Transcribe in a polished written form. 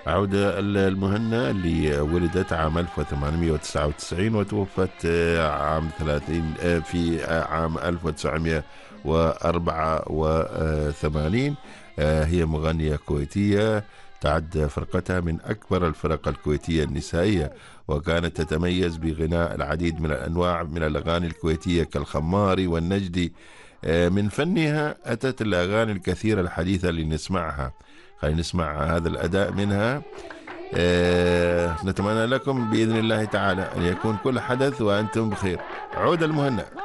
عودة المهنا اللي ولدت عام 1899 وتوفت عام 30 في عام 1984. هي مغنية كويتية، تعد فرقتها من أكبر الفرق الكويتية النسائية، وكانت تتميز بغناء العديد من الأنواع من الأغاني الكويتية كالخماري والنجدي. من فنها أتت الأغاني الكثيرة الحديثة اللي نسمعها. خلينا نسمع هذا الأداء منها. نتمنى لكم بإذن الله تعالى أن يكون كل حدث وأنتم بخير. عود المهنا.